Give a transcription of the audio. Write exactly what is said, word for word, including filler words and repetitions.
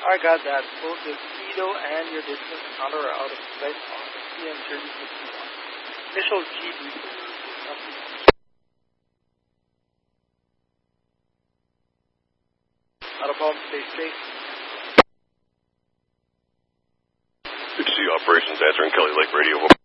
I got that. Both the speedo and your distance counter are out of place on the C M thirty sixty-one. Initial G B. Not a problem. Stay safe. Good to see you. Operations answering Kelly Lake Radio.